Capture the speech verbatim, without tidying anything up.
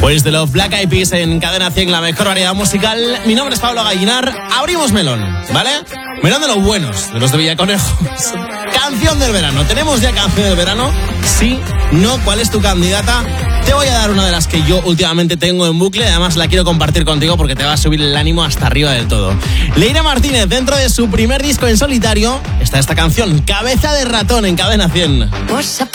Pues de los Black Eyed Peas en Cadena cien, la mejor variedad musical. Mi nombre es Pablo Gallinar. Abrimos melón, ¿vale? Melón de los buenos, de los de Villaconejos. Canción del verano. ¿Tenemos ya canción del verano? Sí, no. ¿Cuál es tu candidata? Te voy a dar una de las que yo últimamente tengo en bucle. Además la quiero compartir contigo porque te va a subir el ánimo hasta arriba del todo. Leira Martínez, dentro de su primer disco en solitario, está esta canción, Cabeza de Ratón, en Cadena cien. Por